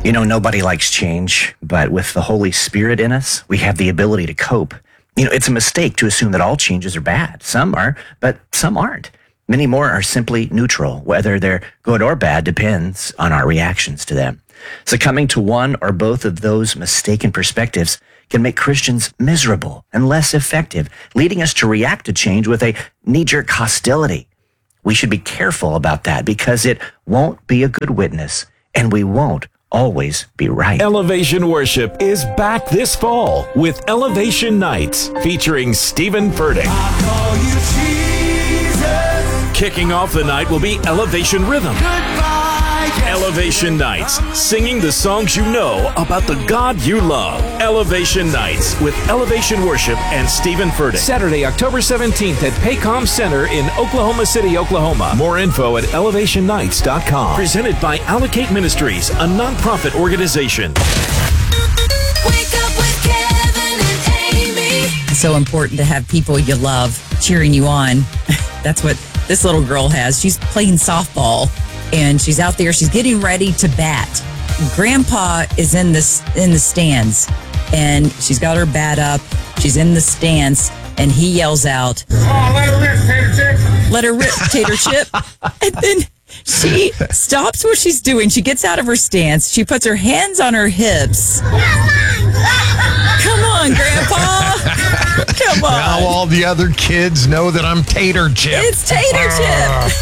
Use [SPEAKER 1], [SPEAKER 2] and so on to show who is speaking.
[SPEAKER 1] Nobody likes change, but with the Holy Spirit in us, we have the ability to cope. It's a mistake to assume that all changes are bad. Some are, but some aren't. Many more are simply neutral. Whether they're good or bad depends on our reactions to them. Succumbing to one or both of those mistaken perspectives can make Christians miserable and less effective, leading us to react to change with a knee-jerk hostility. We should be careful about that because it won't be a good witness, and we won't always be right.
[SPEAKER 2] Elevation Worship is back this fall with Elevation Nights featuring Stephen Furtick. Kicking off the night will be Elevation Rhythm. Elevation Nights, singing the songs you know about the God you love. Elevation Nights with Elevation Worship and Stephen Furtick. Saturday, October 17th at Paycom Center in Oklahoma City, Oklahoma. More info at elevationnights.com. Presented by Allocate Ministries, a nonprofit organization.
[SPEAKER 3] Wake up with Kevin and Amy.
[SPEAKER 4] It's so important to have people you love cheering you on. That's what this little girl has. She's playing softball. And she's out there. She's getting ready to bat. Grandpa is in the stands, and she's got her bat up. She's in the stands, and he yells out,
[SPEAKER 5] "Oh, let her rip, Tater Chip!"
[SPEAKER 4] Let her rip, Tater Chip. And then she stops what she's doing. She gets out of her stance. She puts her hands on her hips. Come on, Grandpa. Come on.
[SPEAKER 6] Now all the other kids know that I'm Tater Chip.
[SPEAKER 4] It's Tater Chip.